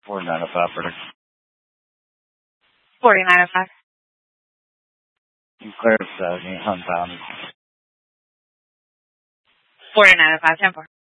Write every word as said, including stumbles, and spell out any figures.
forty-nine oh five, British. forty-nine oh five. You clear seventy, unbounded. forty-nine oh five, ten four.